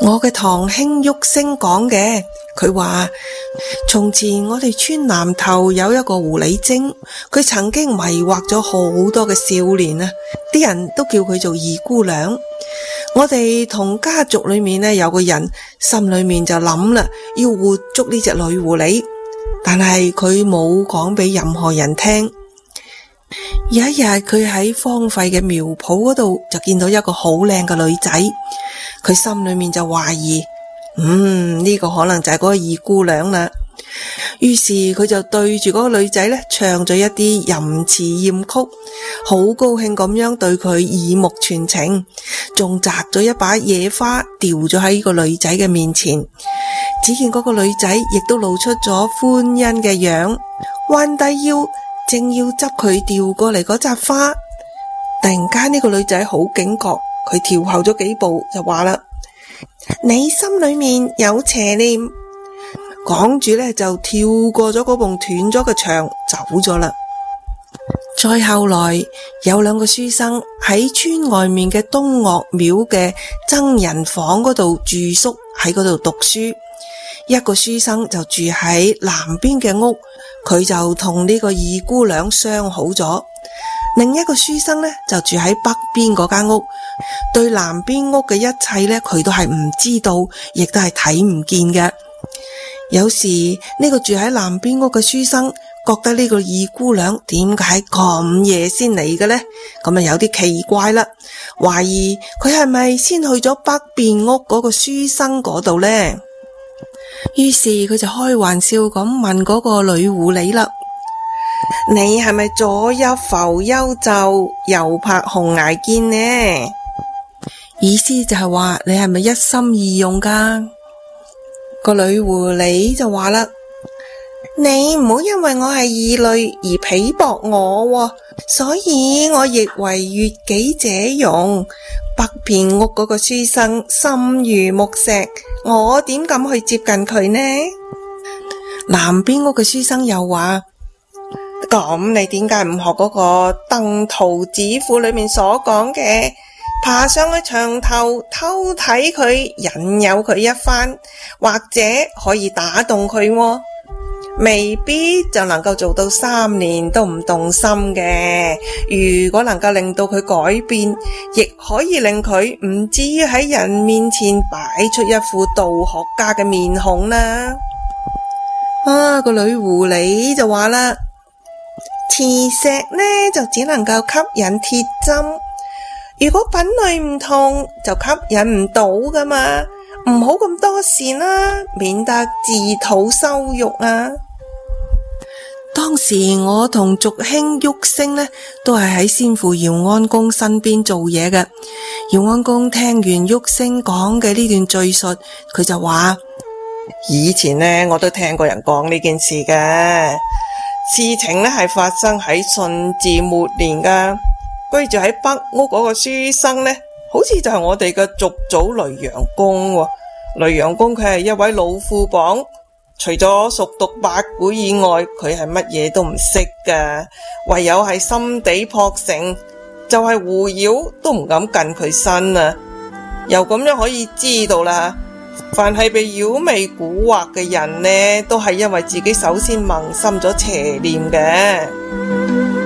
我嘅堂兄旭升講嘅，佢話從前我哋村南頭有一個狐狸精，佢曾經迷惑咗好多嘅少年啊，啲人都叫佢做二姑娘。我哋同家族裏面呢，有個人心裏面就諗啦，要活捉呢隻女狐狸，但係佢冇講俾任何人聽。有一日佢喺荒廢嘅苗圃嗰度就見到一個好靚嘅女仔，佢心裏面就懷疑，呢個可能就係嗰個二姑娘啦。於是佢就對住嗰個女仔呢唱咗一啲淫詞艷曲，好高興咁樣對佢耳目傳情，仲摘咗一把野花掉咗喺呢個女仔嘅面前。只見嗰個女仔亦都露出咗歡欣嘅樣，彎低腰正要執佢掉過嚟嗰扎花。突然間呢個女仔好警覺，佢跳後咗幾步就話啦：你心裏面有邪念。講住呢就跳過咗嗰埲斷咗嘅牆走咗啦。再後來有兩個書生喺村外面嘅東岳廟嘅僧人房嗰度住宿，喺嗰度讀書。一個書生就住喺南邊嘅屋，佢就同呢個二姑娘相好咗。另一個書生呢就住喺北邊嗰間屋，對南邊屋嘅一切呢佢都係唔知道，亦都係睇唔見嘅。有時呢個住喺南邊屋嘅書生覺得呢個二姑娘點解咁夜先嚟嘅呢？咁啊有啲奇怪啦，懷疑佢係咪先去咗北邊屋嗰個書生嗰度呢？於是佢就開玩笑咁問嗰個女狐狸啦：你係咪左一浮幽袖，右拍紅崖劍呢？意思就係話你係咪一心二用噶？個女狐狸就話啦：你唔好因為我係異類而鄙薄我，所以我亦為悅己者容。北邊屋嗰個書生心如木石，我點敢去接近佢呢？南邊屋嘅書生又話：咁你點解唔學嗰個《登徒子賦》裏面所講嘅，爬上去牆頭偷睇佢，引誘佢一番，或者可以打動佢喎？未必就能夠做到3年都唔動心嘅。如果能夠令到佢改變，亦可以令佢唔至於喺人面前擺出一副道學家嘅面孔啦。個女狐狸就話啦：磁石呢就只能夠吸引鐵針，如果品類唔同就吸引唔到噶嘛。唔好咁多事啦，免得自討羞辱啊。當時我同族兄旭升呢，都係喺先父姚安公身邊做嘢嘅。姚安公聽完旭升講嘅呢段敘述，佢就話：以前呢，我都聽過人講呢件事嘅。事情呢係發生喺順治末年噶，居住喺北屋嗰個書生呢，好似就係我哋嘅族祖雷陽公喎。雷陽公佢係一位老副榜，除咗熟讀八股以外，佢係乜嘢都唔識噶，唯有係心地樸誠，就係狐妖都唔敢近佢身啊。又咁樣可以知道啦，凡係被妖媚蠱惑嘅人呢，都係因為自己首先萌生咗邪念嘅。